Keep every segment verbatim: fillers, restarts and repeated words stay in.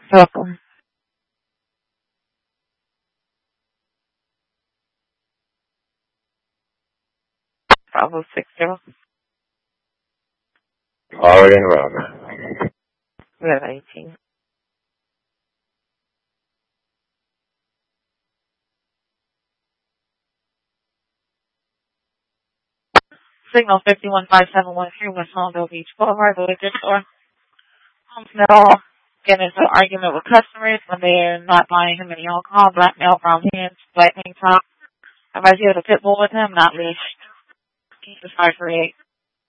Welcome. Bravo six zero. Already in route. We have eighteen. Signal fifty-one five seven one three West Longville Beach Boulevard, the liquor store. Homes Middle get into an argument with customers when they're not buying him any alcohol. Black male, brown hands, black tank top. Advise you have a pit bull with him, not leashed. Keep the five three eight.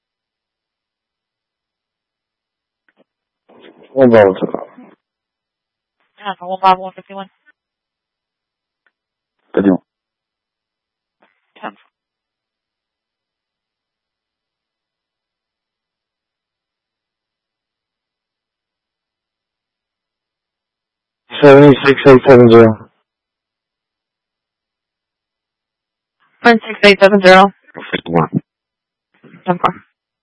One bottle to that. Yeah, for one five one fifty one. fifty-one. ten. seventy-six eight seven zero. One six eight seven zero. fifty-one. ten four.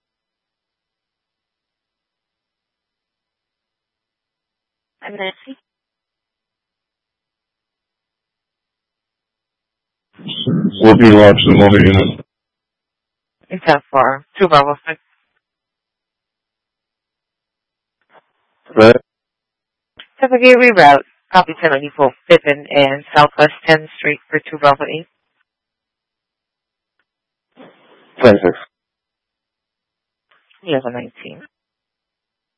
I'm Nancy. Will be launched in the motor unit. It's ten four. Two Bravo six. Right? Typically reroute. Copy ten ninety-four Pippin and Southwest tenth Street for two Bravo eight. twenty-six. He has a nineteen.